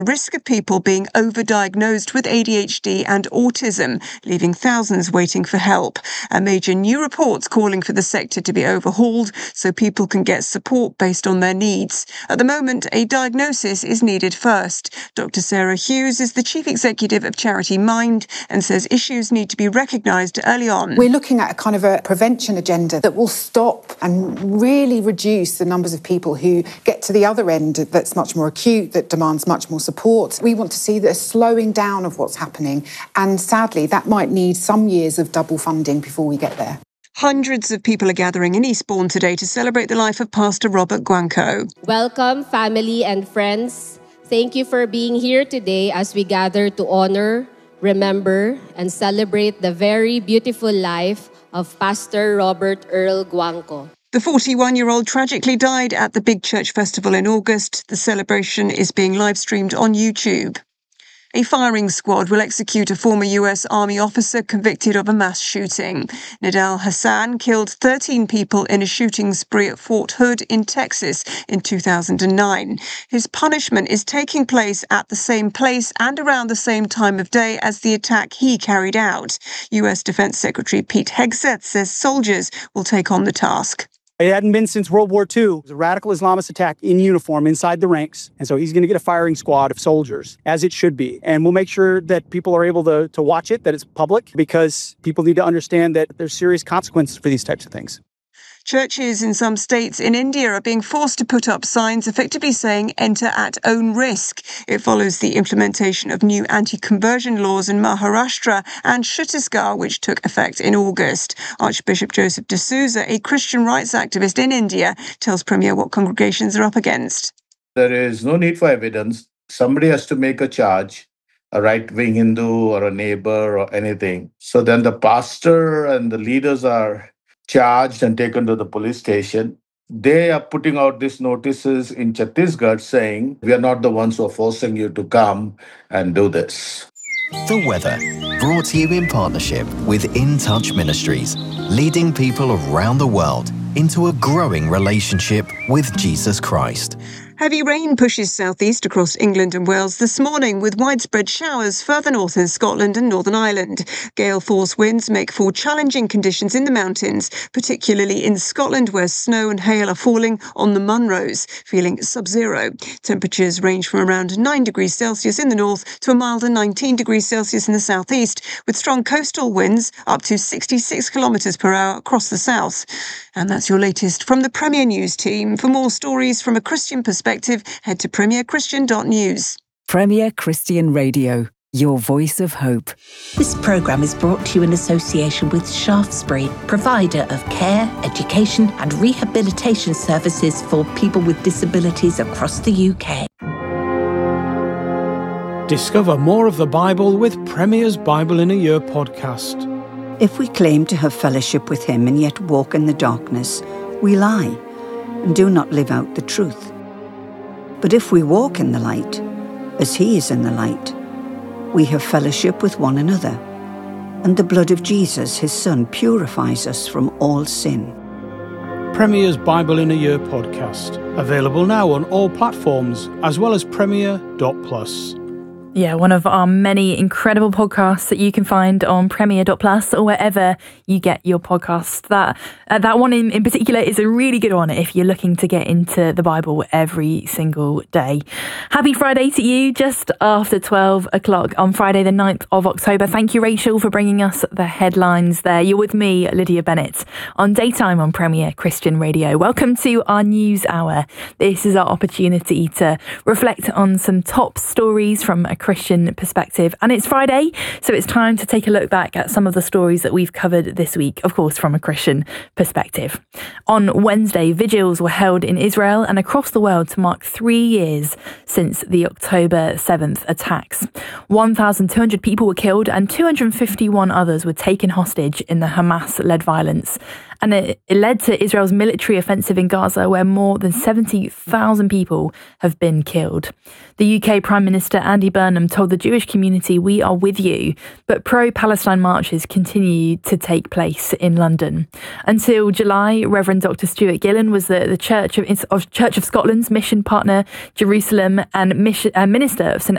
risk of people being overdiagnosed with ADHD and autism, leaving thousands waiting for help. A major new report's calling for the sector to be overhauled so people can get support based on their needs. At the moment, a diagnosis is needed first. Dr. Sarah Hughes is the chief executive of charity Mind and says issues need to be recognised early on. We're looking at a kind of a prevention agenda that will stop and really reduce the numbers of people who get to the other end that's much more acute, that demands much more support. We want to see the slowing down of what's happening, and sadly that might need some years of double funding before we get there. Hundreds of people are gathering in Eastbourne today to celebrate the life of Pastor Robert Guanco. Welcome, family and friends. Thank you for being here today as we gather to honor, remember, and celebrate the very beautiful life of Pastor Robert Earl Guanco. The 41-year-old tragically died at the Big Church Festival in August. The celebration is being live-streamed on YouTube. A firing squad will execute a former US Army officer convicted of a mass shooting. Nidal Hassan killed 13 people in a shooting spree at Fort Hood in Texas in 2009. His punishment is taking place at the same place and around the same time of day as the attack he carried out. US Defense Secretary Pete Hegseth says soldiers will take on the task. It hadn't been since World War II. It was a radical Islamist attack in uniform inside the ranks. And so he's going to get a firing squad of soldiers, as it should be. And we'll make sure that people are able to watch it, that it's public, because people need to understand that there's serious consequences for these types of things. Churches in some states in India are being forced to put up signs effectively saying enter at own risk. It follows the implementation of new anti-conversion laws in Maharashtra and Chhattisgarh, which took effect in August. Archbishop Joseph D'Souza, a Christian rights activist in India, tells Premier what congregations are up against. There is no need for evidence. Somebody has to make a charge, a right-wing Hindu or a neighbor or anything. So then the pastor and the leaders are charged and taken to the police station. They are putting out these notices in Chhattisgarh saying, we are not the ones who are forcing you to come and do this. The weather, brought to you in partnership with In Touch Ministries, leading people around the world into a growing relationship with Jesus Christ. Heavy rain pushes southeast across England and Wales this morning, with widespread showers further north in Scotland and Northern Ireland. Gale-force winds make for challenging conditions in the mountains, particularly in Scotland, where snow and hail are falling on the Munros, feeling sub-zero. Temperatures range from around 9 degrees Celsius in the north to a milder 19 degrees Celsius in the southeast, with strong coastal winds up to 66 kilometres per hour across the south. And that's your latest from the Premier News team. For more stories from a Christian perspective, head to premierchristian.news. Premier Christian Radio, your voice of hope. This programme is brought to you in association with Shaftesbury, provider of care, education and rehabilitation services for people with disabilities across the UK. Discover more of the Bible with Premier's Bible in a Year podcast. If we claim to have fellowship with him and yet walk in the darkness, we lie and do not live out the truth. But if we walk in the light, as he is in the light, we have fellowship with one another, and the blood of Jesus, his Son, purifies us from all sin. Premier's Bible in a Year podcast, available now on all platforms, as well as premier.plus. Yeah, one of our many incredible podcasts that you can find on premier.plus or wherever you get your podcasts. That one in particular is a really good one if you're looking to get into the Bible every single day. Happy Friday to you, just after 12 o'clock on Friday the 9th of October. Thank you, Rachel, for bringing us the headlines there. You're with me, Lydia Bennett, on Daytime on Premier Christian Radio. Welcome to our news hour. This is our opportunity to reflect on some top stories from a Christian perspective. And it's Friday, so it's time to take a look back at some of the stories that we've covered this week, of course, from a Christian perspective. On Wednesday, vigils were held in Israel and across the world to mark 3 years since the October 7th attacks. 1,200 people were killed and 251 others were taken hostage in the Hamas-led violence. And it led to Israel's military offensive in Gaza, where more than 70,000 people have been killed. The UK Prime Minister Andy Burnham told the Jewish community, "We are with you," but pro-Palestine marches continue to take place in London. Until July, Reverend Dr. Stuart Gillen was the Church of Scotland's mission partner, Jerusalem, and Minister of St